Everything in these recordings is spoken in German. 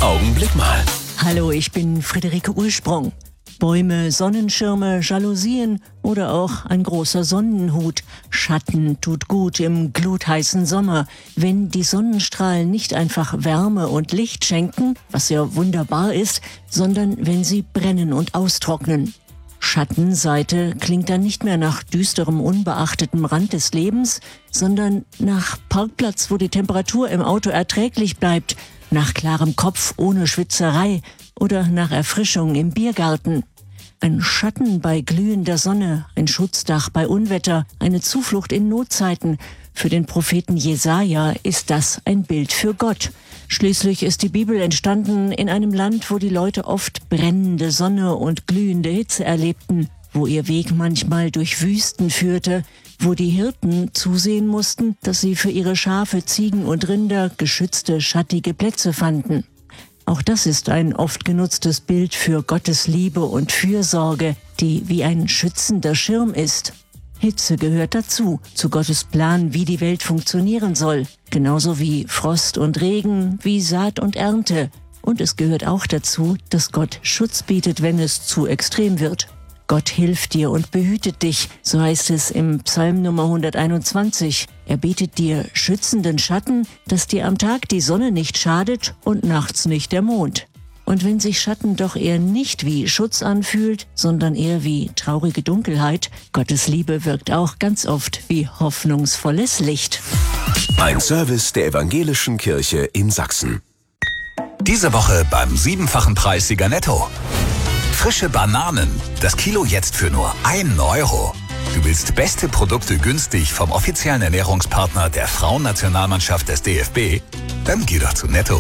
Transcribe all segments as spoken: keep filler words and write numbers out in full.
Augenblick mal. Hallo, ich bin Friederike Ursprung. Bäume, Sonnenschirme, Jalousien oder auch ein großer Sonnenhut. Schatten tut gut im glutheißen Sommer. Wenn die Sonnenstrahlen nicht einfach Wärme und Licht schenken, was ja wunderbar ist, sondern wenn sie brennen und austrocknen. Schattenseite klingt dann nicht mehr nach düsterem, unbeachtetem Rand des Lebens, sondern nach Parkplatz, wo die Temperatur im Auto erträglich bleibt, nach klarem Kopf ohne Schwitzerei oder nach Erfrischung im Biergarten. Ein Schatten bei glühender Sonne, ein Schutzdach bei Unwetter, eine Zuflucht in Notzeiten. Für den Propheten Jesaja ist das ein Bild für Gott. Schließlich ist die Bibel entstanden in einem Land, wo die Leute oft brennende Sonne und glühende Hitze erlebten, wo ihr Weg manchmal durch Wüsten führte, wo die Hirten zusehen mussten, dass sie für ihre Schafe, Ziegen und Rinder geschützte, schattige Plätze fanden. Auch das ist ein oft genutztes Bild für Gottes Liebe und Fürsorge, die wie ein schützender Schirm ist. Hitze gehört dazu, zu Gottes Plan, wie die Welt funktionieren soll. Genauso wie Frost und Regen, wie Saat und Ernte. Und es gehört auch dazu, dass Gott Schutz bietet, wenn es zu extrem wird. Gott hilft dir und behütet dich, so heißt es im Psalm Nummer hunderteinundzwanzig. Er bietet dir schützenden Schatten, dass dir am Tag die Sonne nicht schadet und nachts nicht der Mond. Und wenn sich Schatten doch eher nicht wie Schutz anfühlt, sondern eher wie traurige Dunkelheit, Gottes Liebe wirkt auch ganz oft wie hoffnungsvolles Licht. Ein Service der Evangelischen Kirche in Sachsen. Diese Woche beim siebenfachen Preissieger Netto. Frische Bananen, das Kilo jetzt für nur ein Euro. Du willst beste Produkte günstig vom offiziellen Ernährungspartner der Frauennationalmannschaft des D F B? Dann geh doch zu Netto.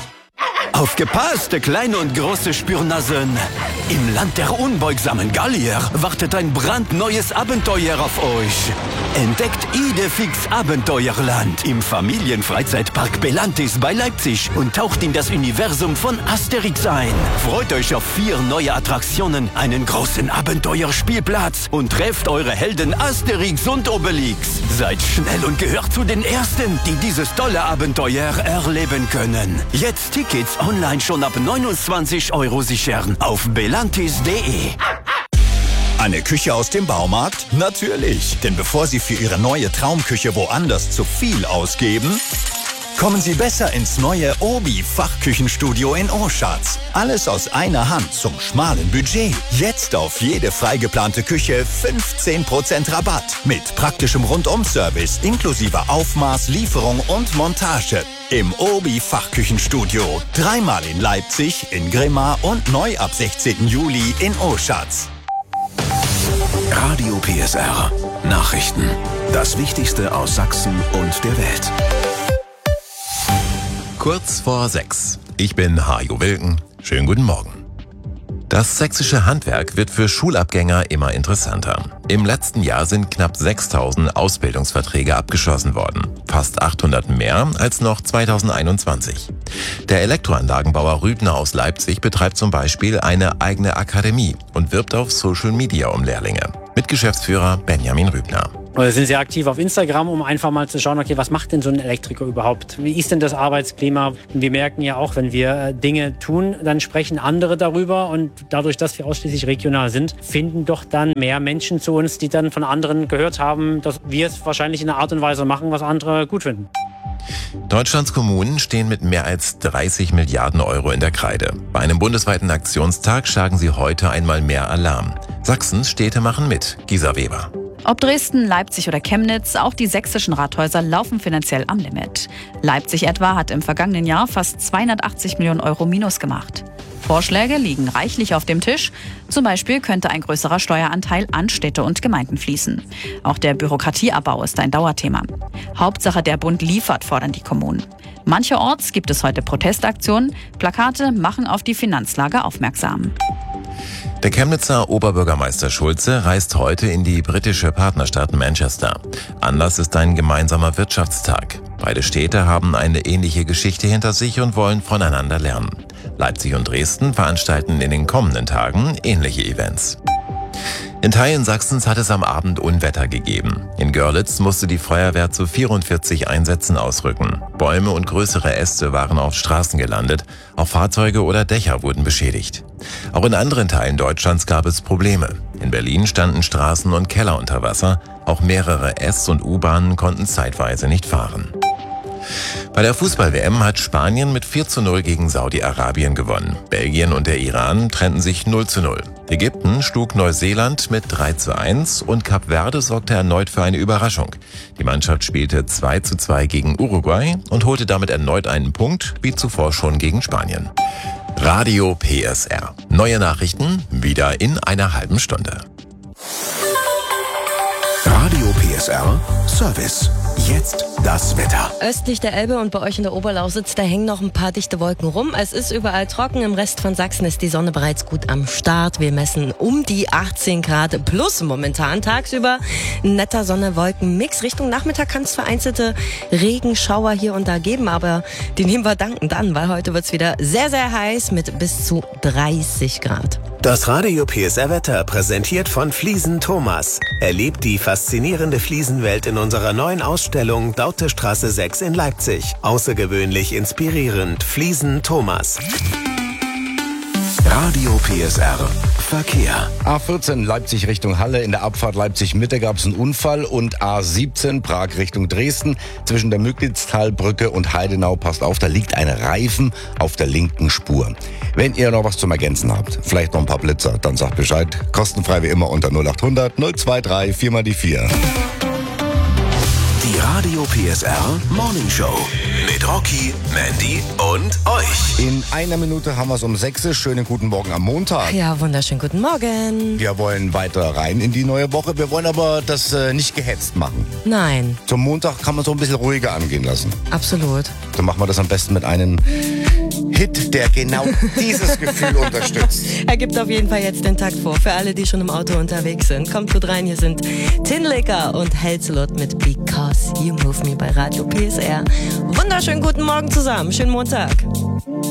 Aufgepasst, kleine und große Spürnasen! Im Land der unbeugsamen Gallier wartet ein brandneues Abenteuer auf euch. Entdeckt Idefix Abenteuerland im Familienfreizeitpark Belantis bei Leipzig und taucht in das Universum von Asterix ein. Freut euch auf vier neue Attraktionen, einen großen Abenteuerspielplatz und trefft eure Helden Asterix und Obelix. Seid schnell und gehört zu den Ersten, die dieses tolle Abenteuer erleben können. Jetzt Tickets online schon ab neunundzwanzig Euro sichern auf belantis punkt de. Eine Küche aus dem Baumarkt? Natürlich, denn bevor Sie für Ihre neue Traumküche woanders zu viel ausgeben, kommen Sie besser ins neue Obi-Fachküchenstudio in Oschatz. Alles aus einer Hand zum schmalen Budget. Jetzt auf jede freigeplante Küche fünfzehn Prozent Rabatt. Mit praktischem Rundum-Service inklusive Aufmaß, Lieferung und Montage. Im Obi-Fachküchenstudio. Dreimal in Leipzig, in Grimma und neu ab sechzehnten Juli in Oschatz. Radio P S R. Nachrichten. Das Wichtigste aus Sachsen und der Welt. Kurz vor sechs. Ich bin Hajo Wilken. Schönen guten Morgen. Das sächsische Handwerk wird für Schulabgänger immer interessanter. Im letzten Jahr sind knapp sechstausend Ausbildungsverträge abgeschlossen worden. Fast achthundert mehr als noch zweitausendeinundzwanzig. Der Elektroanlagenbauer Rübner aus Leipzig betreibt zum Beispiel eine eigene Akademie und wirbt auf Social Media um Lehrlinge. Mit Geschäftsführer Benjamin Rübner. Wir sind sehr aktiv auf Instagram, um einfach mal zu schauen, okay, was macht denn so ein Elektriker überhaupt? Wie ist denn das Arbeitsklima? Und wir merken ja auch, wenn wir Dinge tun, dann sprechen andere darüber. Und dadurch, dass wir ausschließlich regional sind, finden doch dann mehr Menschen zu uns, die dann von anderen gehört haben, dass wir es wahrscheinlich in einer Art und Weise machen, was andere gut finden. Deutschlands Kommunen stehen mit mehr als dreißig Milliarden Euro in der Kreide. Bei einem bundesweiten Aktionstag schlagen sie heute einmal mehr Alarm. Sachsens Städte machen mit. Gisa Weber. Ob Dresden, Leipzig oder Chemnitz, auch die sächsischen Rathäuser laufen finanziell am Limit. Leipzig etwa hat im vergangenen Jahr fast zweihundertachtzig Millionen Euro Minus gemacht. Vorschläge liegen reichlich auf dem Tisch. Zum Beispiel könnte ein größerer Steueranteil an Städte und Gemeinden fließen. Auch der Bürokratieabbau ist ein Dauerthema. Hauptsache der Bund liefert, fordern die Kommunen. Mancherorts gibt es heute Protestaktionen. Plakate machen auf die Finanzlage aufmerksam. Der Chemnitzer Oberbürgermeister Schulze reist heute in die britische Partnerstadt Manchester. Anlass ist ein gemeinsamer Wirtschaftstag. Beide Städte haben eine ähnliche Geschichte hinter sich und wollen voneinander lernen. Leipzig und Dresden veranstalten in den kommenden Tagen ähnliche Events. In Teilen Sachsens hat es am Abend Unwetter gegeben. In Görlitz musste die Feuerwehr zu vierundvierzig Einsätzen ausrücken. Bäume und größere Äste waren auf Straßen gelandet. Auch Fahrzeuge oder Dächer wurden beschädigt. Auch in anderen Teilen Deutschlands gab es Probleme. In Berlin standen Straßen und Keller unter Wasser. Auch mehrere S- und U-Bahnen konnten zeitweise nicht fahren. Bei der Fußball-W M hat Spanien mit vier zu null gegen Saudi-Arabien gewonnen. Belgien und der Iran trennten sich null zu null. Ägypten schlug Neuseeland mit drei zu eins und Kap Verde sorgte erneut für eine Überraschung. Die Mannschaft spielte zwei zu zwei gegen Uruguay und holte damit erneut einen Punkt, wie zuvor schon gegen Spanien. Radio P S R. Neue Nachrichten wieder in einer halben Stunde. Radio P S R Service. Jetzt das Wetter. Östlich der Elbe und bei euch in der Oberlausitz, da hängen noch ein paar dichte Wolken rum. Es ist überall trocken. Im Rest von Sachsen ist die Sonne bereits gut am Start. Wir messen um die achtzehn Grad plus momentan. Tagsüber netter Sonne-Wolken-Mix. Richtung Nachmittag kann es vereinzelte Regenschauer hier und da geben, aber die nehmen wir dankend an, weil heute wird es wieder sehr, sehr heiß mit bis zu dreißig Grad. Das Radio P S R Wetter präsentiert von Fliesen Thomas. Erlebt die faszinierende Fliesenwelt in unserer neuen Ausstellung Dautestraße sechs in Leipzig. Außergewöhnlich inspirierend. Fliesen Thomas. Radio P S R Verkehr. A vierzehn Leipzig Richtung Halle. In der Abfahrt Leipzig-Mitte gab es einen Unfall. Und A siebzehn Prag Richtung Dresden. Zwischen der Müglitztalbrücke und Heidenau, passt auf, da liegt ein Reifen auf der linken Spur. Wenn ihr noch was zum Ergänzen habt, vielleicht noch ein paar Blitzer, dann sagt Bescheid. Kostenfrei wie immer unter null acht hundert null zwei drei vier mal die vier. Die Radio P S R Morning Show mit Rocky, Mandy und euch. In einer Minute haben wir es um sechs. Schönen guten Morgen am Montag. Ja, wunderschönen guten Morgen. Wir wollen weiter rein in die neue Woche. Wir wollen aber das äh, nicht gehetzt machen. Nein. Zum Montag kann man so ein bisschen ruhiger angehen lassen. Absolut. Dann machen wir das am besten mit einem Hit, der genau dieses Gefühl unterstützt. Er gibt auf jeden Fall jetzt den Takt vor. Für alle, die schon im Auto unterwegs sind. Kommt gut rein, hier sind Tin Licker und Helzelot mit Because You Move Me bei Radio P S R. Wunderschönen guten Morgen zusammen. Schönen Montag.